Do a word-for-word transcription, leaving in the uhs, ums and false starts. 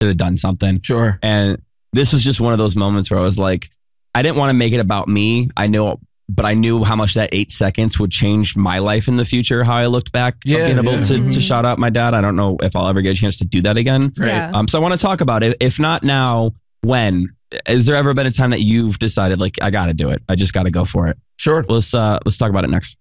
should have done something. Sure. And this was just one of those moments where I was like, I didn't want to make it about me. I know, but I knew how much that eight seconds would change my life in the future, how I looked back Yeah, being able yeah. to, Mm-hmm. to shout out my dad. I don't know if I'll ever get a chance to do that again. Right. Yeah. Um, so I want to talk about it. If not now, when? Has there ever been a time that you've decided, like, I got to do it? I just got to go for it. Sure. Let's uh, let's talk about it next.